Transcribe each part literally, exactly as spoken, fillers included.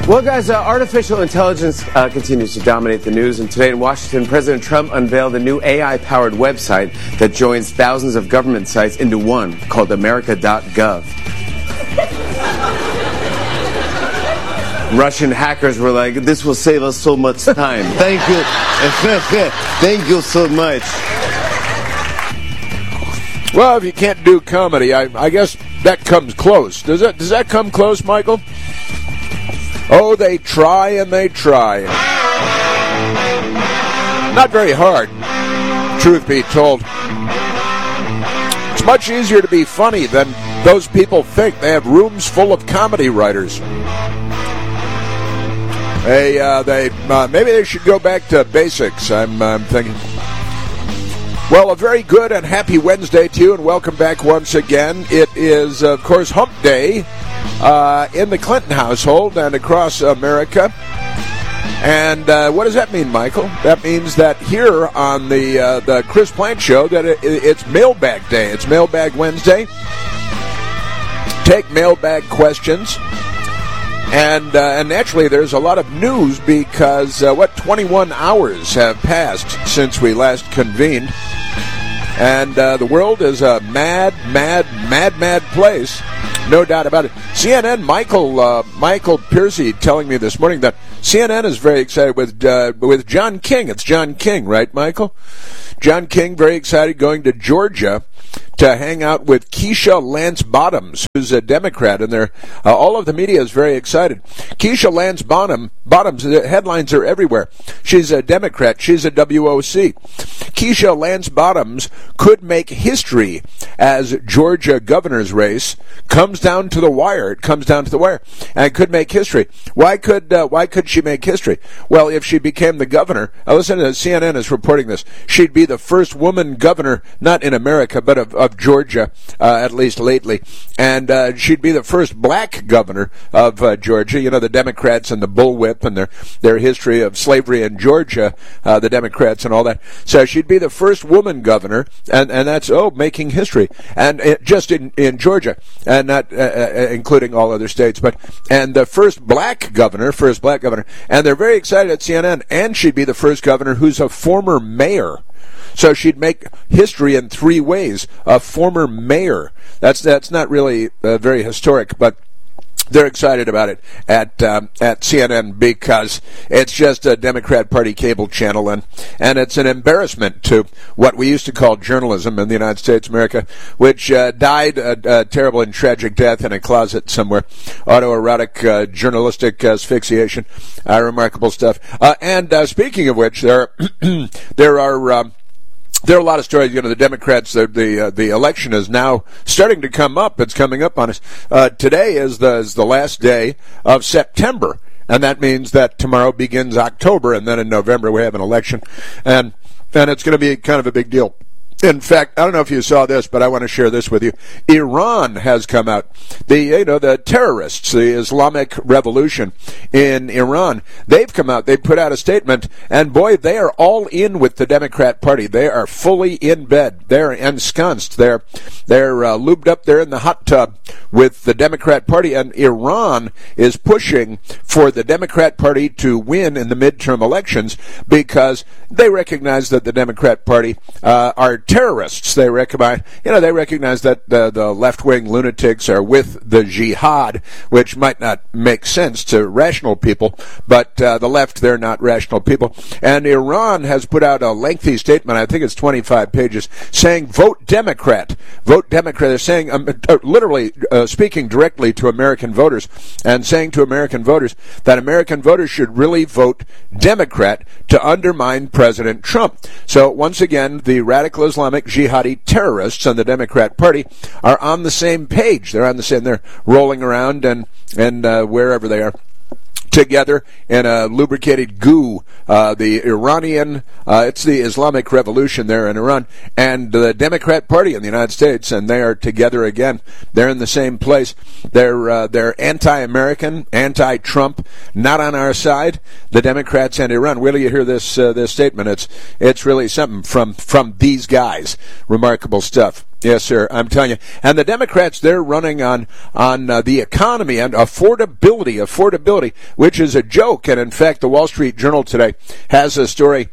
Well, guys, uh, artificial intelligence uh, continues to dominate the news, and today in Washington, President Trump unveiled a new A I-powered website that joins thousands of government sites into one, called America dot gov. Russian hackers were like, this will save us so much time. Thank you. Thank you so much. Well, if you can't do comedy, I, I guess that comes close. Does that, does that come close, Michael? Oh, they try and they try. Not very hard, truth be told. It's much easier to be funny than those people think. They have rooms full of comedy writers. They, uh, they, uh, maybe they should go back to basics, I'm, I'm thinking. Well, a very good and happy Wednesday to you, and welcome back once again. It is, of course, Hump Day uh, in the Clinton household and across America. And uh, what does that mean, Michael? That means that here on the uh, the Chris Plante Show, that it, it's Mailbag Day. It's Mailbag Wednesday. Take mailbag questions. And uh, and naturally, there's a lot of news because, uh, what, twenty-one hours have passed since we last convened. And uh, the world is a mad, mad, mad, mad place. No doubt about it. C N N, Michael uh, Michael Piercy telling me this morning that C N N is very excited with uh, with John King. It's John King, right, Michael? John King, very excited, going to Georgia to hang out with Keisha Lance Bottoms, who's a Democrat, and they're, uh, all of the media is very excited. Keisha Lance Bottom, Bottoms, the headlines are everywhere. She's a Democrat. She's a W O C. Keisha Lance Bottoms could make history as Georgia governor's race comes down to the wire. It comes down to the wire, and could make history. Why could uh, why could she make history? Well, if she became the governor, uh, listen to C N N is reporting this. She'd be the first woman governor, not in America, but of, of Georgia, uh, at least lately. And uh, she'd be the first black governor of uh, Georgia. You know, the Democrats and the bullwhip and their, their history of slavery in Georgia, uh, the Democrats and all that. So she'd be the first woman governor, and, and that's, oh, making history. And it, just in, in Georgia, and not uh, uh, including all other states, but, and the first black governor, first black governor. And they're very excited at C N N, and she'd be the first governor who's a former mayor. So she'd make history in three ways. A former mayor. That's that's not really uh, very historic, but they're excited about it at um, at C N N because it's just a Democrat Party cable channel, and, and it's an embarrassment to what we used to call journalism in the United States of America, which uh, died a, a terrible and tragic death in a closet somewhere. Autoerotic uh, journalistic asphyxiation. Uh, remarkable stuff. Uh, and uh, speaking of which, there are, there are um, There are a lot of stories. You know, the Democrats, the the, uh, the election is now starting to come up. It's coming up on us. Uh, today is the is the last day of September, and that means that tomorrow begins October, and then in November we have an election, and and it's going to be kind of a big deal. In fact, I don't know if you saw this, but I want to share this with you. Iran has come out. The, you know, the terrorists, the Islamic Revolution in Iran, they've come out. They put out a statement, and boy, they are all in with the Democrat Party. They are fully in bed. They're ensconced. They're, they're uh, lubed up there in the hot tub with the Democrat Party, and Iran is pushing for the Democrat Party to win in the midterm elections because they recognize that the Democrat Party uh, are terrorists. They recognize, you know, they recognize that the, the left-wing lunatics are with the jihad, which might not make sense to rational people, but uh, the left, they're not rational people. And Iran has put out a lengthy statement, I think it's twenty-five pages, saying vote Democrat. Vote Democrat. They're saying, um, uh, literally uh, speaking directly to American voters and saying to American voters that American voters should really vote Democrat to undermine President Trump. So once again, the radical Islamic jihadi terrorists and the Democrat Party are on the same page. They're on the same. They're rolling around and and uh, wherever they are together in a lubricated goo. Uh, the Iranian, uh, it's the Islamic Revolution there in Iran, and the Democrat Party in the United States, and they are together again. They're in the same place. They're uh, they're anti-American, anti-Trump, not on our side. The Democrats and Iran. Wait till you hear this uh, this statement. It's it's really something from from these guys. Remarkable stuff. Yes, sir. I'm telling you. And the Democrats, they're running on on uh, the economy and affordability, affordability, which is a joke. And in fact, the Wall Street Journal today has a story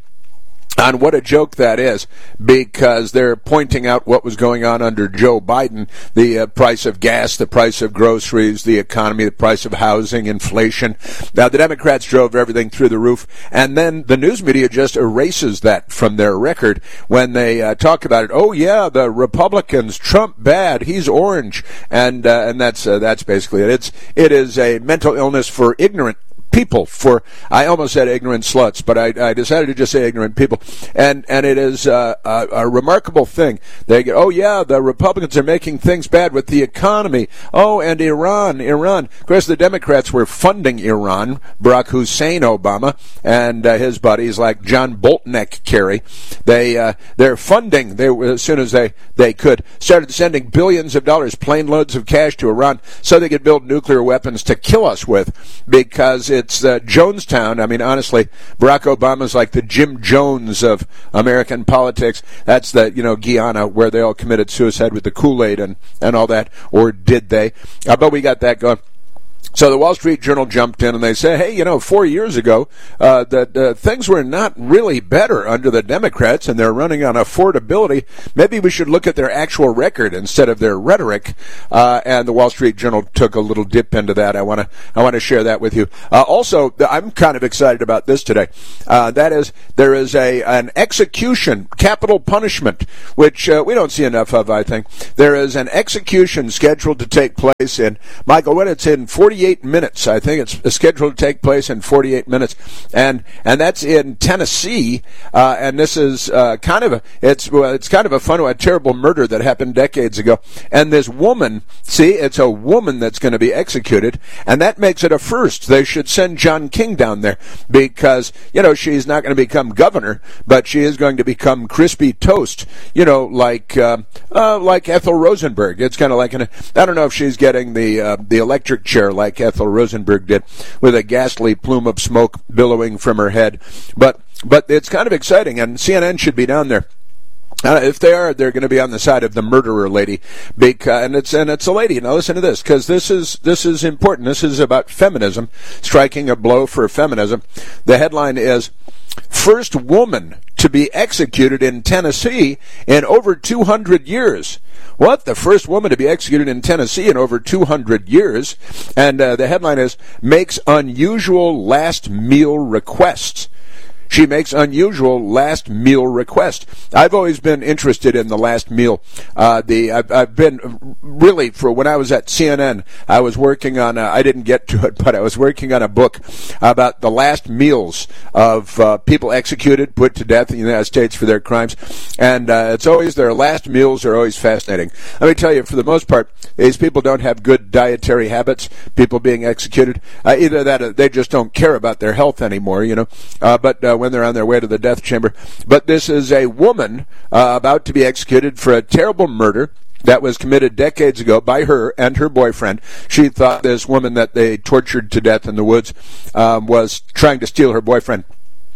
on what a joke that is, because they're pointing out what was going on under Joe Biden, the uh, price of gas, the price of groceries, the economy, the price of housing, inflation. Now, the Democrats drove everything through the roof, and then the news media just erases that from their record when they uh, talk about it. Oh, yeah, the Republicans, Trump bad, he's orange, and uh, and that's uh, that's basically it. It's it is a mental illness for ignorant people, for I almost said ignorant sluts, but I, I decided to just say ignorant people, and and it is uh, a, a remarkable thing. They get, oh yeah, the Republicans are making things bad with the economy. Oh, and Iran, Iran. Of course, the Democrats were funding Iran, Barack Hussein Obama and uh, his buddies like John Boltneck Kerry. They uh, they're funding. They as soon as they they could started sending billions of dollars, plane loads of cash to Iran, so they could build nuclear weapons to kill us with, because it. It's uh, Jonestown. I mean, honestly, Barack Obama's like the Jim Jones of American politics. That's the, you know, Guyana, where they all committed suicide with the Kool-Aid and, and all that, or did they? Uh, but we got that going. So the Wall Street Journal jumped in and they say, hey, you know, four years ago, uh, that uh, things were not really better under the Democrats, and they're running on affordability. Maybe we should look at their actual record instead of their rhetoric. Uh, and the Wall Street Journal took a little dip into that. I want to I want to share that with you. Uh, also, I'm kind of excited about this today. Uh, that is, there is a an execution, capital punishment, which uh, we don't see enough of, I think. There is an execution scheduled to take place in, Michael, what it's in forty-eight minutes. I think it's scheduled to take place in forty-eight minutes, and and that's in Tennessee. Uh, and this is uh, kind of a it's well, it's kind of a fun, a terrible murder that happened decades ago. And this woman, see, it's a woman that's going to be executed, and that makes it a first. They should send John King down there, because you know she's not going to become governor, but she is going to become crispy toast. You know, like uh, uh, like Ethel Rosenberg. It's kind of like an, I don't know if she's getting the uh, the electric chair like like Ethel Rosenberg did, with a ghastly plume of smoke billowing from her head. But but it's kind of exciting, and C N N should be down there. Uh, if they are, they're going to be on the side of the murderer lady, because, and it's and it's a lady. Now listen to this, because this is this is important. This is about feminism, striking a blow for feminism. The headline is, "First woman to be executed in Tennessee in over two hundred years." What? The first woman to be executed in Tennessee in over two hundred years. And uh, the headline is, "Makes unusual last meal requests." She makes unusual last meal request. I've always been interested in the last meal. Uh, the I've, I've been really, for when I was at C N N, I was working on. A, I didn't get to it, but I was working on a book about the last meals of uh, people executed, put to death in the United States for their crimes, and uh, it's always their last meals are always fascinating. Let me tell you, for the most part, these people don't have good dietary habits. People being executed, uh, either that or they just don't care about their health anymore, you know. Uh, but uh, when they're on their way to the death chamber. But this is a woman uh, about to be executed for a terrible murder that was committed decades ago by her and her boyfriend. She thought this woman that they tortured to death in the woods um, was trying to steal her boyfriend.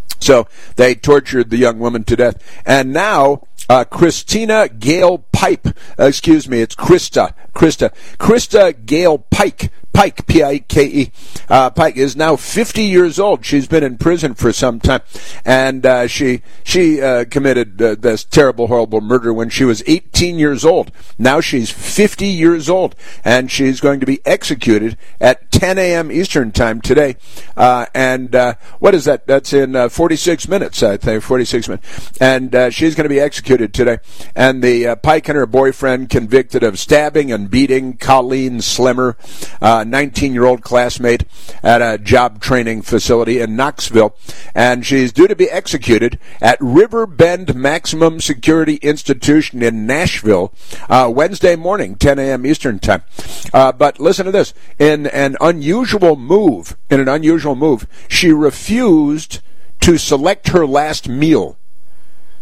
So they tortured the young woman to death. And now uh, Christina Gale Pipe, uh, excuse me, it's Krista, Krista, Krista Gale Pike, Pike, P I K E, uh, Pike is now fifty years old. She's been in prison for some time, and uh, she she uh, committed uh, this terrible, horrible murder when she was eighteen years old. Now she's fifty years old, and she's going to be executed at ten a.m. Eastern Time today. Uh, and uh, what is that? That's in uh, forty-six minutes, I think, forty-six minutes. And uh, she's going to be executed today. And the uh, Pike and her boyfriend, convicted of stabbing and beating Colleen Slimmer, uh, nineteen-year-old classmate at a job training facility in Knoxville, and she's due to be executed at Riverbend Maximum Security Institution in Nashville uh, Wednesday morning, ten a.m. Eastern Time. Uh, but listen to this. In an unusual move, in an unusual move, she refused to select her last meal.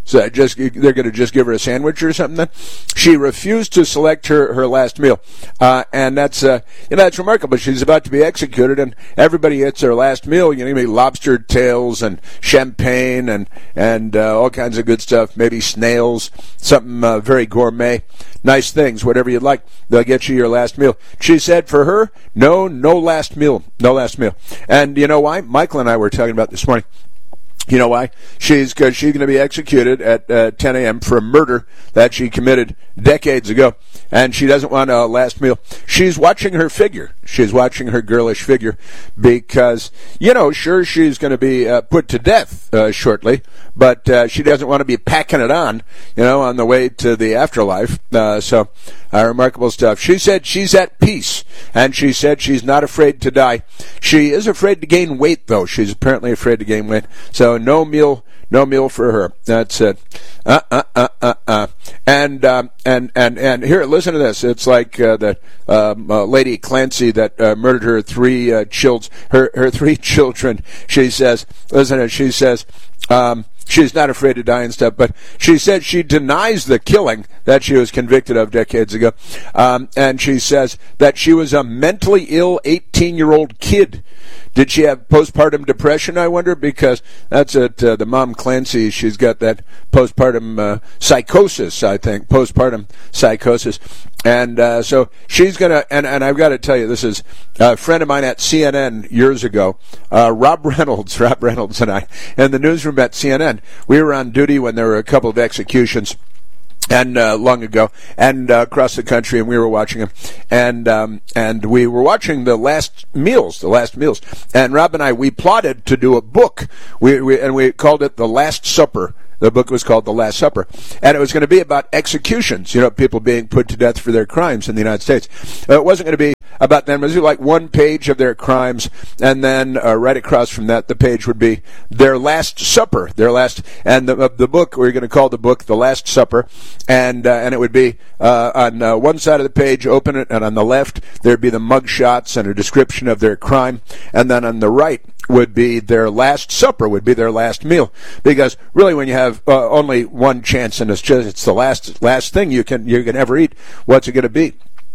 So just they're going to just give her a sandwich or something then? She refused to select her, her last meal. Uh, and that's, uh, you know, that's remarkable. She's about to be executed, and everybody gets their last meal. You know, maybe lobster tails and champagne and, and uh, all kinds of good stuff, maybe snails, something uh, very gourmet. Nice things, whatever you'd like. They'll get you your last meal. She said for her, no, no last meal. No last meal. And you know why? Michael and I were talking about this morning. You know why? She's because she's going to be executed at uh, ten a.m. for a murder that she committed decades ago, and she doesn't want a last meal. She's watching her figure. She's watching her girlish figure because, you know, sure, she's going to be uh, put to death uh, shortly, but uh, she doesn't want to be packing it on, you know, on the way to the afterlife. Uh, so, uh, remarkable stuff. She said she's at peace, and she said she's not afraid to die. She is afraid to gain weight, though. She's apparently afraid to gain weight. So no meal, no meal for her. That's it. Uh, uh, uh, uh, uh. And, um, and, and, and here, listen to this. It's like, uh, the, um, uh, Lady Clancy that, uh, murdered her three, uh, children, her, her three children. She says, listen to it, she says, um, she's not afraid to die and stuff, but she said she denies the killing that she was convicted of decades ago. Um, and she says that she was a mentally ill eighteen-year-old kid. Did she have postpartum depression, I wonder? Because that's it, uh, the mom Clancy, she's got that postpartum uh, psychosis, I think, postpartum psychosis. And uh, so she's going to, and, and I've got to tell you, this is a friend of mine at C N N years ago, uh, Rob Reynolds, Rob Reynolds and I, in the newsroom at C N N. We were on duty when there were a couple of executions. And uh, long ago, and uh, across the country, and we were watching them, and um, and we were watching the last meals, the last meals. And Rob and I, we plotted to do a book, we, we and we called it The Last Supper. The book was called The Last Supper, and it was going to be about executions. You know, people being put to death for their crimes in the United States. Uh, it wasn't going to be about them. It was like one page of their crimes, and then uh, right across from that, the page would be their Last Supper, their last. And the uh, the book we we're going to call the book The Last Supper, and uh, and it would be uh, on uh, one side of the page, open it, and on the left there'd be the mug shots and a description of their crime, and then on the right would be their last supper, would be their last meal. Because really, when you have uh, only one chance, and it's just it's the last last thing you can you can ever eat, what's it going to be?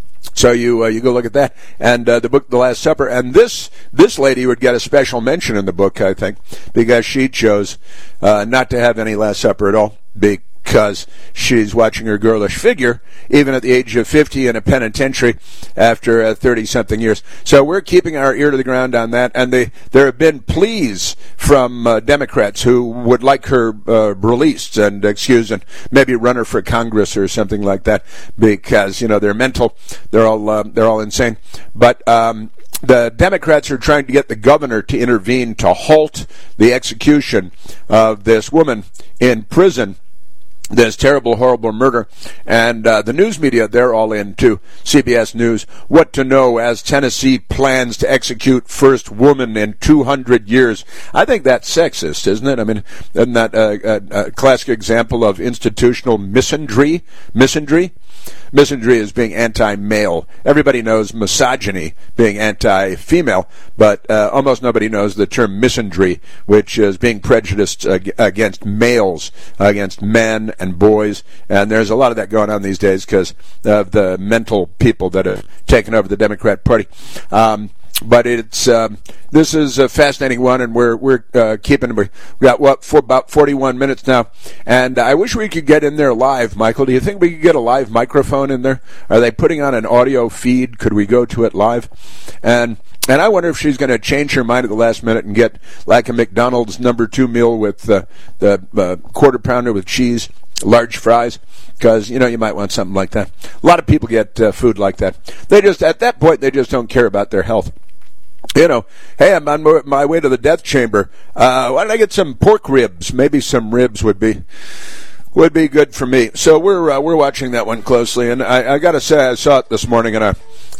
So you uh, you go look at that, and uh, the book, The Last Supper, and this this lady would get a special mention in the book, I think, because she chose uh, not to have any Last Supper at all, because she's watching her girlish figure, even at the age of fifty in a penitentiary after uh, thirty-something years. So we're keeping our ear to the ground on that, and they, there have been pleas from uh, Democrats who would like her uh, released and excused and maybe run her for Congress or something like that, because, you know, they're mental, they're all, uh, they're all insane. But um, the Democrats are trying to get the governor to intervene to halt the execution of this woman in prison, this terrible, horrible murder. And uh, the news media, they're all in, too. C B S News, what to know as Tennessee plans to execute first woman in two hundred years. I think that's sexist, isn't it? I mean, isn't that a, a, a classic example of institutional misandry? Misandry? Misandry is being anti-male. Everybody knows misogyny being anti-female, but uh, almost nobody knows the term misandry, which is being prejudiced ag- against males, against men and boys. And there's a lot of that going on these days because of the mental people that have taken over the Democrat Party. Um, But it's um, this is a fascinating one, and we're we're uh, keeping we got what for about forty-one minutes now, and I wish we could get in there live. Michael, do you think we could get a live microphone in there? Are they putting on an audio feed? Could we go to it live? And and I wonder if she's going to change her mind at the last minute and get like a McDonald's number two meal with uh, the uh, quarter pounder with cheese, large fries, because, you know, you might want something like that. A lot of people get uh, food like that. They just, at that point, they just don't care about their health. You know, hey, I'm on my way to the death chamber. Uh, why don't I get some pork ribs? Maybe some ribs would be would be good for me. So we're uh, we're watching that one closely, and I, I got to say, I saw it this morning, and I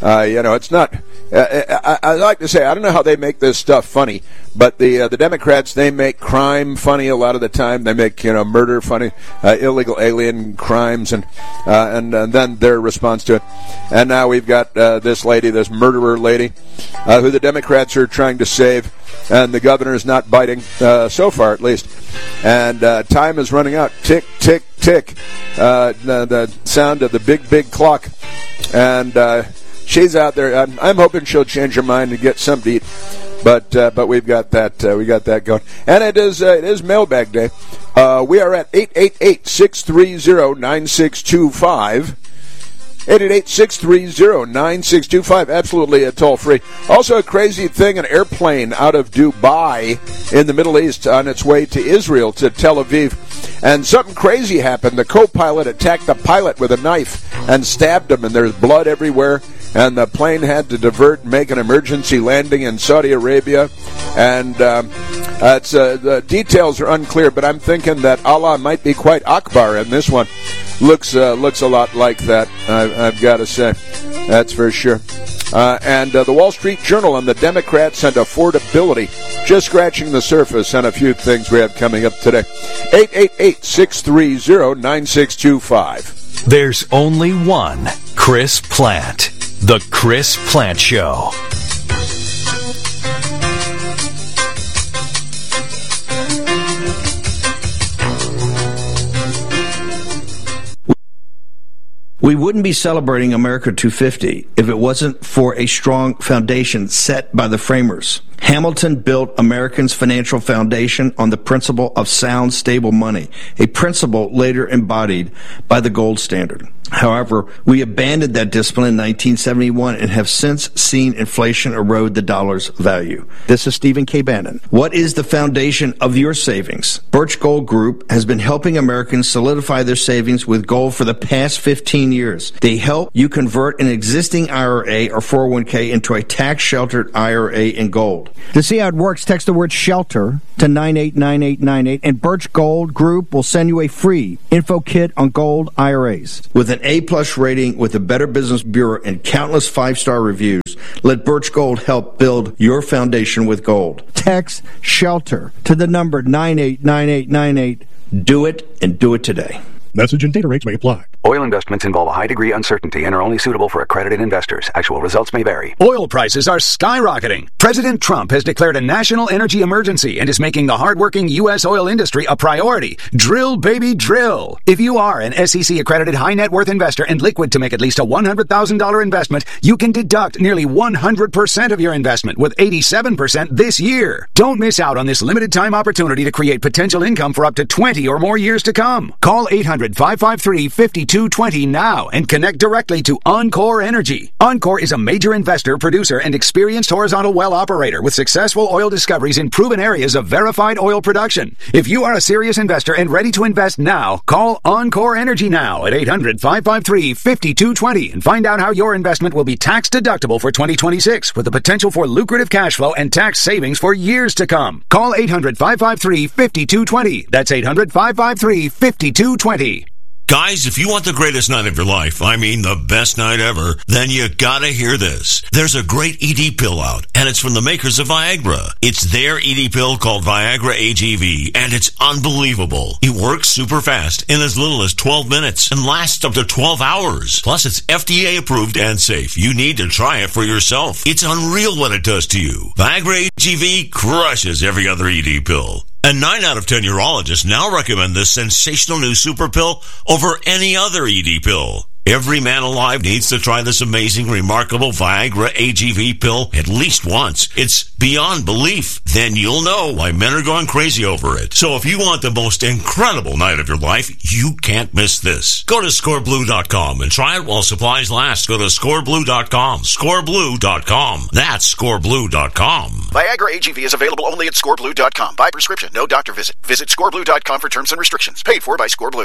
Uh, you know, it's not. Uh, I, I like to say I don't know how they make this stuff funny, but the uh, the Democrats, they make crime funny a lot of the time. They make you know murder funny, uh, illegal alien crimes, and uh, and, and then their response to it. And now we've got uh, this lady, this murderer lady, uh, who the Democrats are trying to save, and the governor is not biting uh, so far, at least. And uh, time is running out. Tick, tick, tick. Uh, the, the sound of the big, big clock, and. Uh, She's out there. I'm, I'm hoping she'll change her mind and get something to eat. But uh, but we've got that uh, we got that going, and it is uh, it is mailbag day. Uh, we are at eight eight eight, six three zero, nine six two five. eight eight eight, six three zero, nine six two five. Absolutely uh, toll free. Also a crazy thing: an airplane out of Dubai in the Middle East on its way to Israel to Tel Aviv. And something crazy happened. The co-pilot attacked the pilot with a knife and stabbed him, and there's blood everywhere. And the plane had to divert and make an emergency landing in Saudi Arabia. And um, uh, it's, uh, the details are unclear, but I'm thinking that Allah might be quite Akbar, and this one looks uh, looks a lot like that, I, I've got to say. That's for sure. Uh, and uh, the Wall Street Journal on the Democrats and affordability. Just scratching the surface on a few things we have coming up today. eight eight eight, six three zero, nine six two five. There's only one Chris Plante. The Chris Plante Show. We wouldn't be celebrating America two fifty if it wasn't for a strong foundation set by the framers. Hamilton built Americans' financial foundation on the principle of sound, stable money, a principle later embodied by the gold standard. However, we abandoned that discipline in nineteen seventy-one and have since seen inflation erode the dollar's value. This is Stephen K. Bannon. What is the foundation of your savings? Birch Gold Group has been helping Americans solidify their savings with gold for the past fifteen years. They help you convert an existing I R A or four oh one k into a tax-sheltered I R A in gold. To see how it works, text the word SHELTER to nine eight nine eight nine eight, and Birch Gold Group will send you a free info kit on gold I R As. With an A-plus rating with the Better Business Bureau and countless five-star reviews, let Birch Gold help build your foundation with gold. Text SHELTER to the number nine eight nine eight nine eight. Do it, and do it today. Message and data rates may apply. Oil investments involve a high degree of uncertainty and are only suitable for accredited investors. Actual results may vary. Oil prices are skyrocketing. President Trump has declared a national energy emergency and is making the hardworking U S oil industry a priority. Drill, baby, drill. If you are an S E C accredited high net worth investor and liquid to make at least a one hundred thousand dollars investment, you can deduct nearly one hundred percent of your investment with eighty-seven percent this year. Don't miss out on this limited time opportunity to create potential income for up to twenty or more years to come. Call eight hundred, five five three, five two two zero now and connect directly to Encore Energy. Encore is a major investor, producer, and experienced horizontal well operator with successful oil discoveries in proven areas of verified oil production. If you are a serious investor and ready to invest now, call Encore Energy now at eight hundred, five five three, five two two zero and find out how your investment will be tax deductible for twenty twenty-six with the potential for lucrative cash flow and tax savings for years to come. Call eight hundred, five five three, five two two zero. That's eight hundred, five five three, five two two zero. Guys, if you want the greatest night of your life, I mean the best night ever, then you gotta hear this. There's a great E D pill out, and it's from the makers of Viagra. It's their E D pill called Viagra A G V, and it's unbelievable. It works super fast in as little as twelve minutes and lasts up to twelve hours. Plus, it's F D A approved and safe. You need to try it for yourself. It's unreal what it does to you. Viagra A G V crushes every other E D pill. And nine out of ten urologists now recommend this sensational new super pill over any other E D pill. Every man alive needs to try this amazing, remarkable Viagra A G V pill at least once. It's beyond belief. Then you'll know why men are going crazy over it. So if you want the most incredible night of your life, you can't miss this. Go to score blue dot com and try it while supplies last. Go to score blue dot com. score blue dot com. That's score blue dot com. Viagra A G V is available only at score blue dot com. By prescription, no doctor visit. Visit score blue dot com for terms and restrictions. Paid for by ScoreBlue.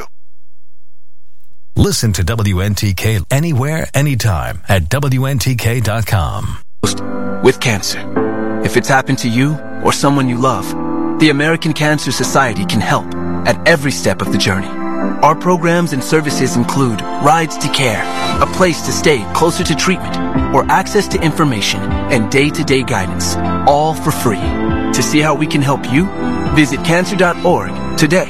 Listen to W N T K anywhere, anytime at W N T K dot com. With cancer. If it's happened to you or someone you love, the American Cancer Society can help at every step of the journey. Our programs and services include Rides to Care, a place to stay closer to treatment, or access to information and day-to-day guidance, all for free. To see how we can help you, visit cancer dot org today.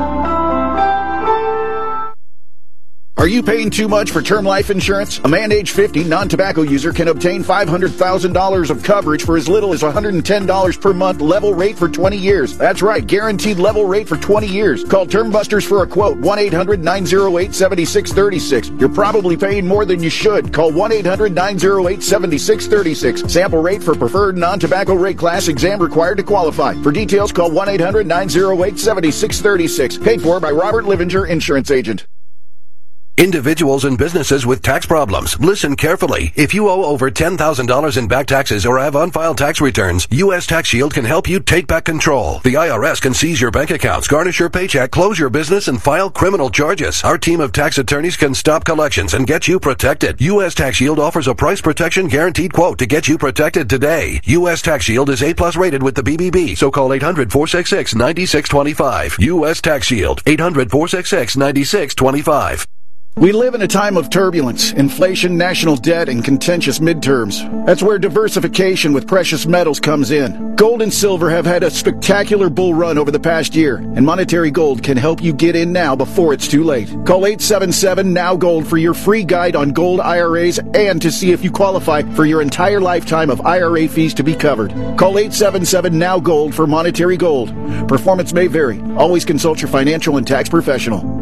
Are you paying too much for term life insurance? A man age fifty, non-tobacco user can obtain five hundred thousand dollars of coverage for as little as one hundred ten dollars per month, level rate for twenty years. That's right, guaranteed level rate for twenty years. Call Term Busters for a quote, one eight hundred nine oh eight seven six three six. You're probably paying more than you should. Call one eight hundred nine oh eight seven six three six. Sample rate for preferred non-tobacco rate class, exam required to qualify. For details, call one eight hundred nine oh eight seven six three six. Paid for by Robert Livinger, Insurance Agent. Individuals and businesses with tax problems, listen carefully. If you owe over ten thousand dollars in back taxes or have unfiled tax returns, U S Tax Shield can help you take back control. The I R S can seize your bank accounts, garnish your paycheck, close your business, and file criminal charges. Our team of tax attorneys can stop collections and get you protected. U S Tax Shield offers a price protection guaranteed quote to get you protected today. U S Tax Shield is A plus rated with the B B B, so call eight hundred four six six nine six two five. U S Tax Shield, eight hundred four six six nine six two five. We live in a time of turbulence, inflation, national debt, and contentious midterms. That's where diversification with precious metals comes in. Gold and silver have had a spectacular bull run over the past year, and Monetary Gold can help you get in now before it's too late. Call eight seven seven N O W Gold for your free guide on gold I R As and to see if you qualify for your entire lifetime of I R A fees to be covered. Call eight seven seven N O W Gold for Monetary Gold. Performance may vary. Always consult your financial and tax professional.